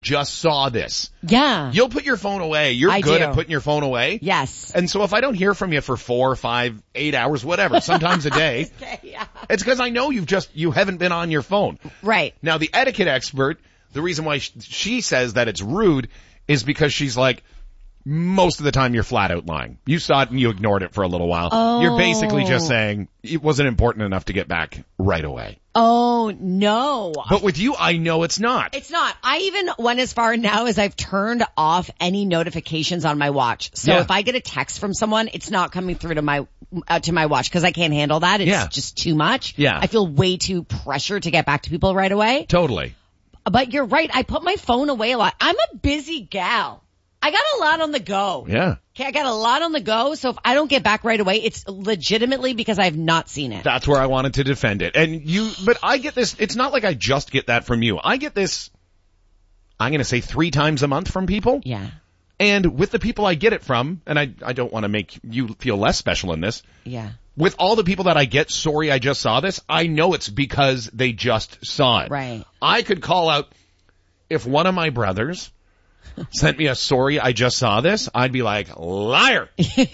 just saw this. Yeah. You'll put your phone away. You're good at putting your phone away. Yes. And so if I don't hear from you for 4, 5, 8 hours, whatever, sometimes a day, it's because I know you haven't been on your phone. Right. Now, the etiquette expert, the reason why she says that it's rude is because she's like, most of the time you're flat out lying. You saw it and you ignored it for a little while. Oh. You're basically just saying it wasn't important enough to get back right away. Oh, no. But with you, I know it's not. It's not. I even went as far now as I've turned off any notifications on my watch. So if I get a text from someone, it's not coming through to my watch because I can't handle that. It's just too much. Yeah. I feel way too pressured to get back to people right away. Totally. But you're right. I put my phone away a lot. I'm a busy gal. I got a lot on the go. Yeah. Okay, I got a lot on the go, so if I don't get back right away, it's legitimately because I've not seen it. That's where I wanted to defend it. But I get this, it's not like I just get that from you. I get this, I'm gonna say 3 times a month from people. Yeah. And with the people I get it from, and I don't want to make you feel less special in this. Yeah. With all the people that I get, sorry I just saw this, I know it's because they just saw it. Right. I could call out, if one of my brothers sent me a sorry I just saw this, I'd be like, liar.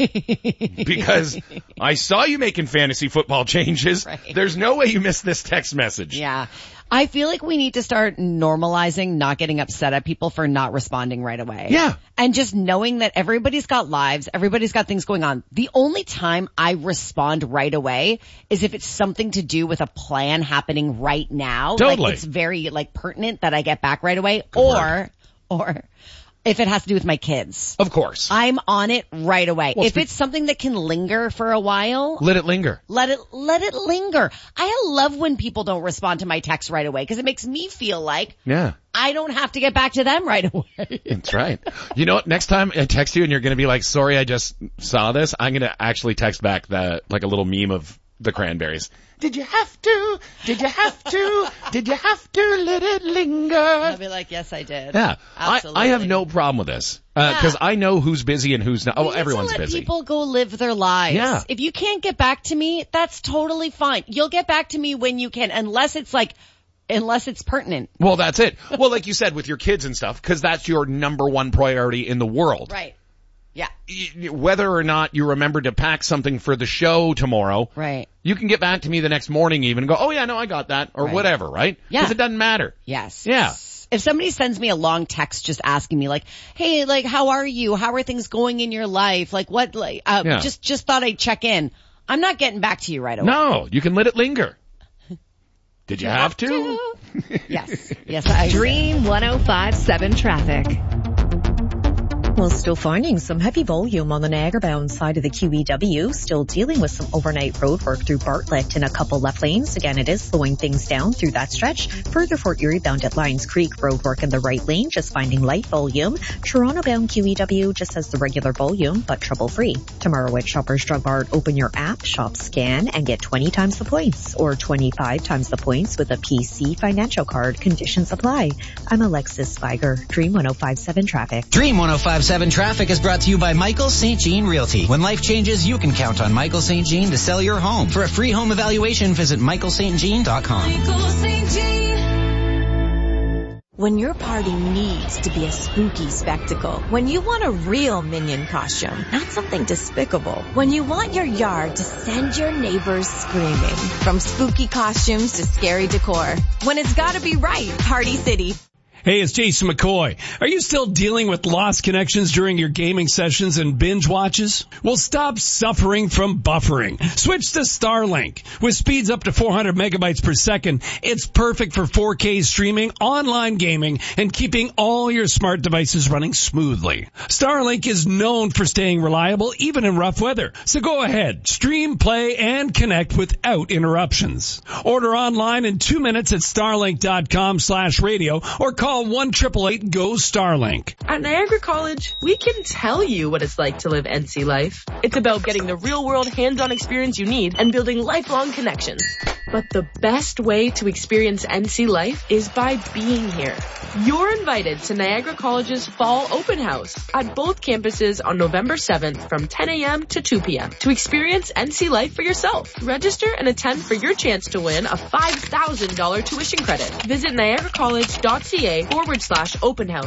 Because I saw you making fantasy football changes. Right. There's no way you missed this text message. Yeah. I feel like we need to start normalizing not getting upset at people for not responding right away. Yeah. And just knowing that everybody's got lives, everybody's got things going on. The only time I respond right away is if it's something to do with a plan happening right now. Totally. Like it's very pertinent that I get back right away. Or if it has to do with my kids. Of course. I'm on it right away. Well, if it's something that can linger for a while. Let it linger. Let it linger. I love when people don't respond to my text right away because it makes me feel like I don't have to get back to them right away. That's right. You know what? Next time I text you and you're going to be like, sorry, I just saw this, I'm going to actually text back a little meme of the Cranberries. Did you have to? Did you have to? Did you have to let it linger? I'll be like, yes, I did. Yeah. Absolutely. I have no problem with this. Because I know who's busy and who's not. Oh, everyone's let busy. People go live their lives. Yeah. If you can't get back to me, that's totally fine. You'll get back to me when you can, unless it's pertinent. Well, that's it. Well, like you said, with your kids and stuff, because that's your number one priority in the world. Right. Yeah. Whether or not you remember to pack something for the show tomorrow. Right. You can get back to me the next morning even and go, oh yeah, no, I got that. Or whatever, right? Yeah. Because it doesn't matter. Yes. Yeah. If somebody sends me a long text just asking me hey, how are you? How are things going in your life? Just thought I'd check in. I'm not getting back to you right away. No, you can let it linger. Did you have to? Yes. Yes, I Dream 105.7 traffic. Well, still finding some heavy volume on the Niagara-bound side of the QEW. Still dealing with some overnight roadwork through Bartlett in a couple left lanes. Again, it is slowing things down through that stretch. Further Fort Erie bound at Lions Creek, roadwork in the right lane, just finding light volume. Toronto-bound QEW just has the regular volume, but trouble-free. Tomorrow at Shoppers Drug Mart, open your app, shop, scan, and get 20 times the points or 25 times the points with a PC financial card. Conditions apply. I'm Alexis Spiger, Dream 105.7 Traffic. Dream 105.7 Traffic is brought to you by Michael St. Jean Realty. When life changes, you can count on Michael St. Jean to sell your home. For a free home evaluation, visit michaelstjean.com. Michael St. Jean. When your party needs to be a spooky spectacle. When you want a real Minion costume, not something despicable. When you want your yard to send your neighbors screaming. From spooky costumes to scary decor. When it's gotta be right, Party City. Hey, it's Jason McCoy. Are you still dealing with lost connections during your gaming sessions and binge watches? Well, stop suffering from buffering. Switch to Starlink. With speeds up to 400 megabytes per second, it's perfect for 4K streaming, online gaming, and keeping all your smart devices running smoothly. Starlink is known for staying reliable even in rough weather. So go ahead, stream, play, and connect without interruptions. Order online in 2 minutes at starlink.com/radio or call 1-888-GO-STARLINK. At Niagara College, we can tell you what it's like to live NC life. It's about getting the real-world hands-on experience you need and building lifelong connections. But the best way to experience NC life is by being here. You're invited to Niagara College's Fall Open House at both campuses on November 7th from 10 a.m. to 2 p.m. to experience NC life for yourself. Register and attend for your chance to win a $5,000 tuition credit. Visit niagaracollege.ca/open house